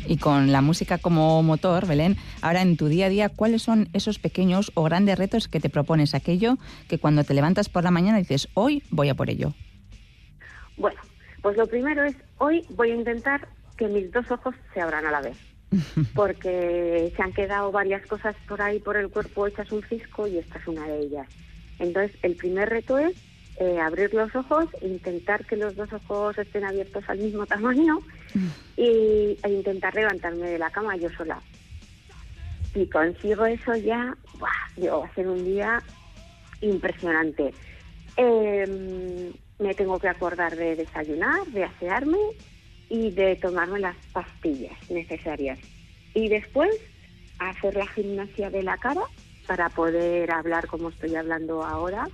Y con la música como motor, Belén, ahora en tu día a día, ¿cuáles son esos pequeños o grandes retos que te propones? Aquello que cuando te levantas por la mañana dices, hoy voy a por ello. Bueno, pues lo primero es, hoy voy a intentar que mis 2 ojos se abran a la vez. Porque se han quedado varias cosas por ahí por el cuerpo hechas un cisco y esta es una de ellas. Entonces, el primer reto es abrir los ojos, intentar que los 2 ojos estén abiertos al mismo tamaño e intentar levantarme de la cama yo sola. Si consigo eso ya, ¡buah!, va a ser un día impresionante. Me tengo que acordar de desayunar, de asearme y de tomarme las pastillas necesarias. Y después hacer la gimnasia de la cara para poder hablar como estoy hablando ahora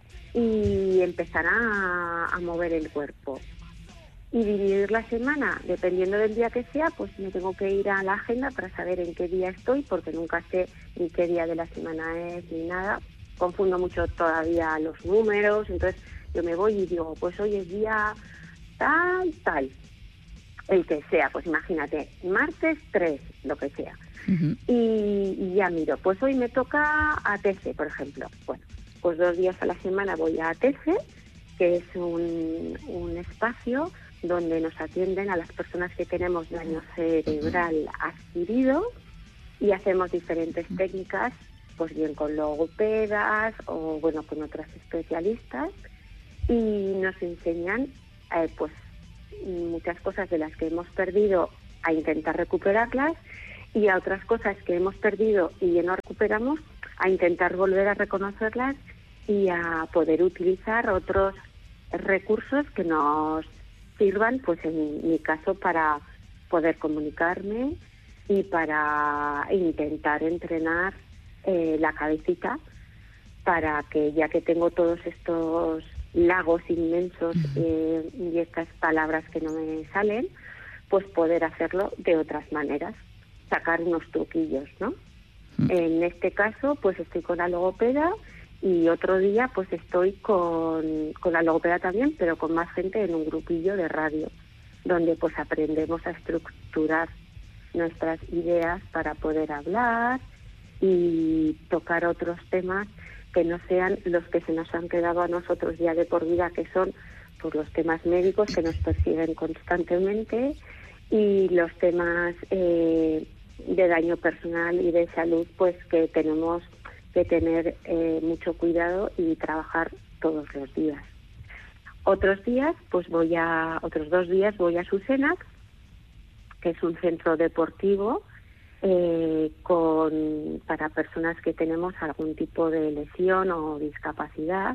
y empezar a mover el cuerpo. Y dividir la semana, dependiendo del día que sea, pues me tengo que ir a la agenda para saber en qué día estoy, porque nunca sé ni qué día de la semana es ni nada. Confundo mucho todavía los números, entonces yo me voy y digo, pues hoy es día tal, el que sea, pues imagínate, martes 3, lo que sea. Uh-huh. Y ya miro, pues hoy me toca ATC, por ejemplo. Bueno, pues 2 días a la semana voy a ATC, que es un espacio donde nos atienden a las personas que tenemos daño cerebral adquirido y hacemos diferentes técnicas, pues bien con logopedas o bueno con otras especialistas y nos enseñan pues muchas cosas de las que hemos perdido a intentar recuperarlas y a otras cosas que hemos perdido y ya no recuperamos a intentar volver a reconocerlas y a poder utilizar otros recursos que nos sirvan, pues en mi caso, para poder comunicarme y para intentar entrenar la cabecita para que, ya que tengo todos estos lagos inmensos y estas palabras que no me salen, pues poder hacerlo de otras maneras, sacar unos truquillos, ¿no? En este caso, pues estoy con la logopeda y otro día pues estoy con la logopeda también, pero con más gente en un grupillo de radio, donde pues aprendemos a estructurar nuestras ideas para poder hablar y tocar otros temas que no sean los que se nos han quedado a nosotros ya de por vida, que son pues los temas médicos que nos persiguen constantemente y los temas de daño personal y de salud, pues que tenemos que tener mucho cuidado y trabajar todos los días. Otros días, pues otros 2 días voy a Susenac, que es un centro deportivo para personas que tenemos algún tipo de lesión o discapacidad.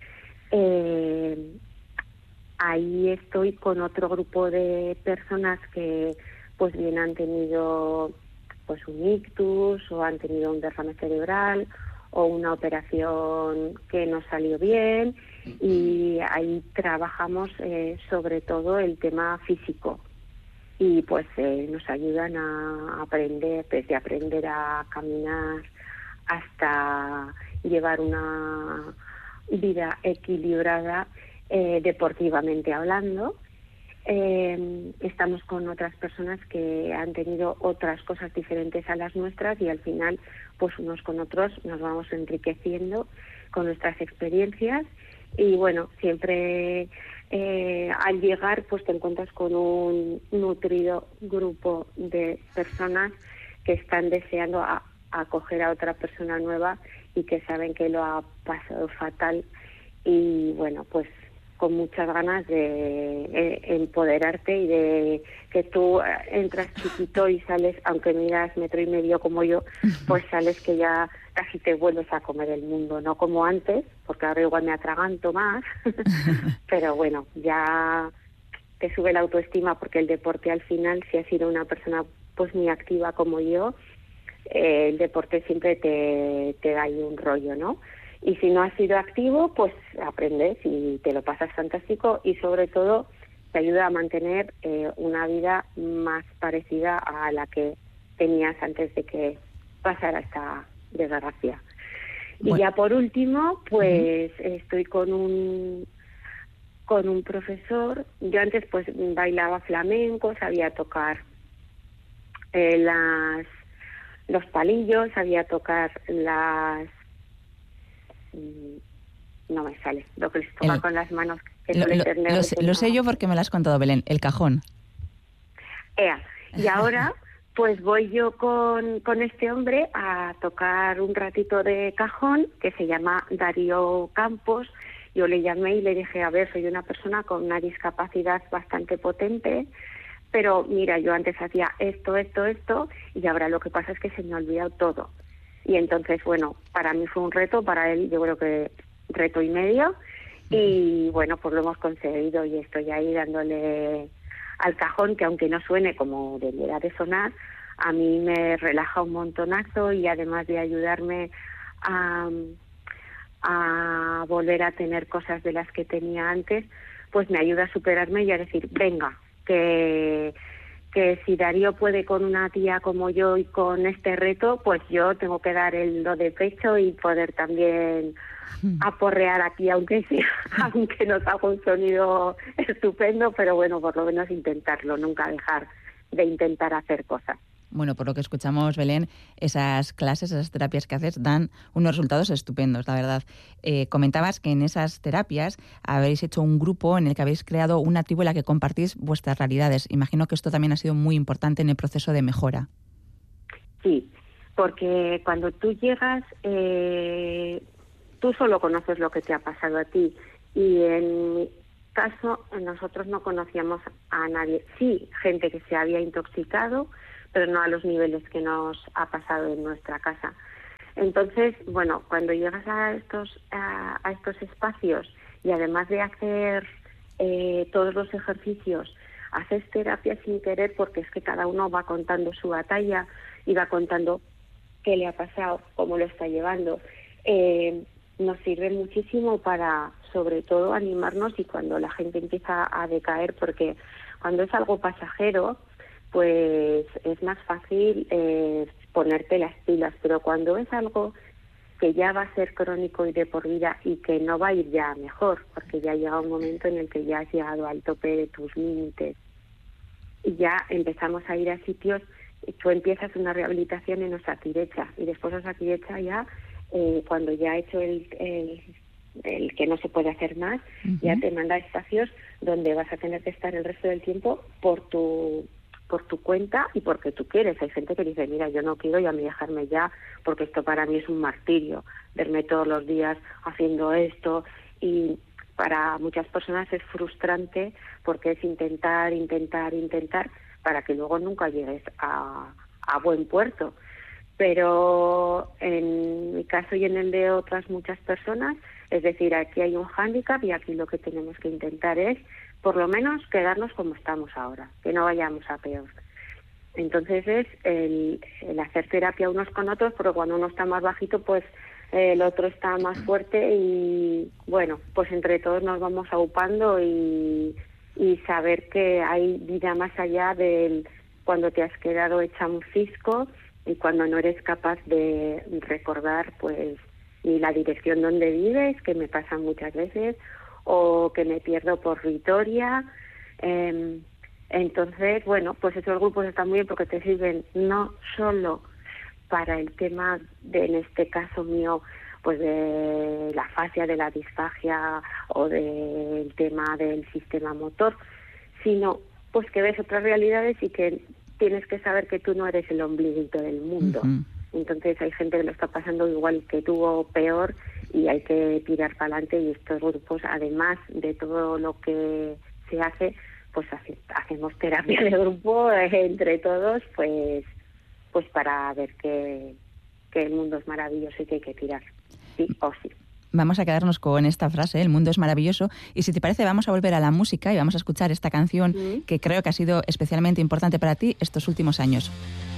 Ahí estoy con otro grupo de personas que pues bien han tenido pues un ictus o han tenido un derrame cerebral o una operación que no salió bien y ahí trabajamos sobre todo el tema físico y pues nos ayudan a aprender, desde aprender a caminar hasta llevar una vida equilibrada deportivamente hablando. Estamos con otras personas que han tenido otras cosas diferentes a las nuestras y al final pues unos con otros nos vamos enriqueciendo con nuestras experiencias y bueno, siempre al llegar pues te encuentras con un nutrido grupo de personas que están deseando acoger a otra persona nueva y que saben que lo ha pasado fatal y bueno, pues con muchas ganas de empoderarte y de que tú entras chiquito y sales, aunque miras 1,5 metros como yo, pues sales que ya casi te vuelves a comer el mundo, no como antes, porque ahora igual me atraganto más, pero bueno, ya te sube la autoestima porque el deporte al final, si has sido una persona pues muy activa como yo, el deporte siempre te da ahí un rollo, ¿no? Y si no has sido activo, pues aprendes y te lo pasas fantástico y sobre todo te ayuda a mantener una vida más parecida a la que tenías antes de que pasara esta desgracia. Bueno. Y ya por último, pues estoy con un profesor. Yo antes pues bailaba flamenco, sabía tocar los palillos, sabía tocar no me sale, lo que les toca con las manos. Lo sé yo porque me lo has contado, Belén, el cajón. Y ahora pues voy yo con este hombre a tocar un ratito de cajón, que se llama Darío Campos. Yo le llamé y le dije, a ver, soy una persona con una discapacidad bastante potente, pero mira, yo antes hacía esto, y ahora lo que pasa es que se me ha olvidado todo. Y entonces, bueno, para mí fue un reto, para él yo creo que reto y medio, y bueno, pues lo hemos conseguido y estoy ahí dándole al cajón, que aunque no suene como debiera de sonar, a mí me relaja un montonazo y además de ayudarme a volver a tener cosas de las que tenía antes, pues me ayuda a superarme y a decir, venga, que si Darío puede con una tía como yo y con este reto, pues yo tengo que dar el do de pecho y poder también aporrear aquí, aunque nos haga un sonido estupendo, pero bueno, por lo menos intentarlo, nunca dejar de intentar hacer cosas. Bueno, por lo que escuchamos, Belén, esas clases, esas terapias que haces dan unos resultados estupendos, la verdad. Comentabas que en esas terapias habéis hecho un grupo en el que habéis creado una tribu en la que compartís vuestras realidades. Imagino que esto también ha sido muy importante en el proceso de mejora. Sí, porque cuando tú llegas, tú solo conoces lo que te ha pasado a ti. Y en mi caso, nosotros no conocíamos a nadie. Sí, gente que se había intoxicado, pero no a los niveles que nos ha pasado en nuestra casa. Entonces, bueno, cuando llegas a estos espacios y además de hacer todos los ejercicios, haces terapia sin querer, porque es que cada uno va contando su batalla y va contando qué le ha pasado, cómo lo está llevando. Nos sirve muchísimo para, sobre todo, animarnos y cuando la gente empieza a decaer, porque cuando es algo pasajero, pues es más fácil ponerte las pilas, pero cuando es algo que ya va a ser crónico y de por vida y que no va a ir ya mejor, porque ya llega un momento en el que ya has llegado al tope de tus límites y ya empezamos a ir a sitios, tú empiezas una rehabilitación en Osakidecha y después Osakidecha ya, cuando ya ha hecho el que no se puede hacer más, ya te manda a espacios donde vas a tener que estar el resto del tiempo por tu cuenta y porque tú quieres. Hay gente que dice, mira, yo no quiero ya dejarme ya, porque esto para mí es un martirio, verme todos los días haciendo esto, y para muchas personas es frustrante porque es intentar para que luego nunca llegues a buen puerto. Pero en mi caso y en el de otras muchas personas, es decir, aquí hay un hándicap y aquí lo que tenemos que intentar es por lo menos quedarnos como estamos ahora, que no vayamos a peor. Entonces es el hacer terapia unos con otros, porque cuando uno está más bajito, pues el otro está más fuerte y bueno, pues entre todos nos vamos aupando y saber que hay vida más allá del cuando te has quedado hecha un cisco y cuando no eres capaz de recordar pues ni la dirección donde vives, que me pasa muchas veces, o que me pierdo por Vitoria. Entonces, bueno, pues esos grupos están muy bien porque te sirven no solo para el tema de, en este caso mío, pues de la fascia, de la disfagia o del tema del sistema motor, sino pues que ves otras realidades y que tienes que saber que tú no eres el ombliguito del mundo. Entonces hay gente que lo está pasando igual que tú o peor y hay que tirar para adelante, y estos grupos, además de todo lo que se hace, pues hacemos terapia de grupo entre todos, pues para ver que el mundo es maravilloso y que hay que tirar, sí o sí. Vamos a quedarnos con esta frase, el mundo es maravilloso, y si te parece vamos a volver a la música y vamos a escuchar esta canción que creo que ha sido especialmente importante para ti estos últimos años.